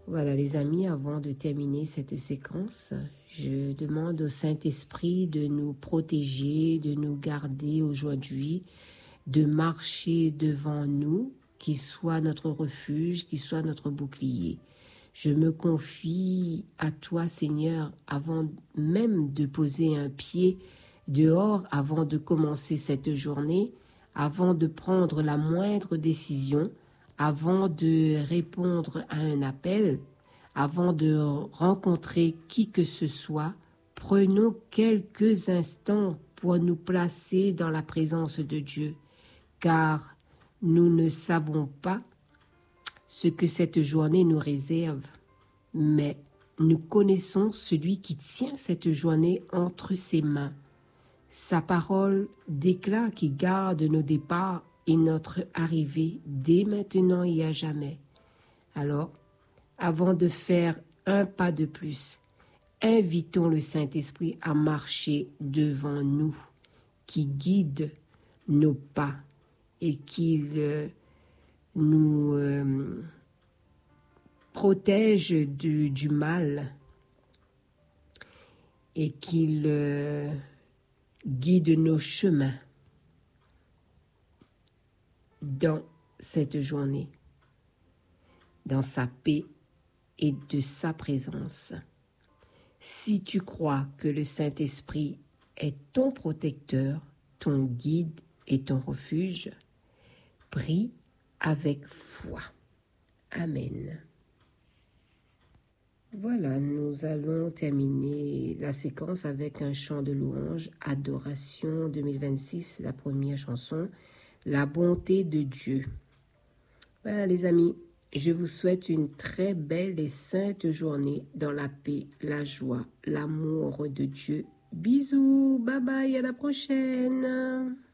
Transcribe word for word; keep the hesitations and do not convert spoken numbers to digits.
Voilà les amis, avant de terminer cette séquence, je demande au Saint-Esprit de nous protéger, de nous garder aujourd'hui, de marcher devant nous, qu'il soit notre refuge, qu'il soit notre bouclier. Je me confie à toi, Seigneur, avant même de poser un pied dehors, avant de commencer cette journée, avant de prendre la moindre décision, avant de répondre à un appel, avant de rencontrer qui que ce soit, prenons quelques instants pour nous placer dans la présence de Dieu, car nous ne savons pas ce que cette journée nous réserve, mais nous connaissons celui qui tient cette journée entre ses mains. Sa parole d'éclat qui garde nos départs et notre arrivée dès maintenant et à jamais. Alors, avant de faire un pas de plus, invitons le Saint-Esprit à marcher devant nous, qui guide nos pas et qu'il euh, nous euh, protège du, du mal et qu'il euh, guide nos chemins dans cette journée, dans sa paix et de sa présence. Si tu crois que le Saint-Esprit est ton protecteur, ton guide et ton refuge, prie avec foi. Amen. Voilà, nous allons terminer la séquence avec un chant de louange, Adoration deux mille vingt-six, la première chanson, La bonté de Dieu. Voilà les amis, je vous souhaite une très belle et sainte journée dans la paix, la joie, l'amour de Dieu. Bisous, bye bye, à la prochaine.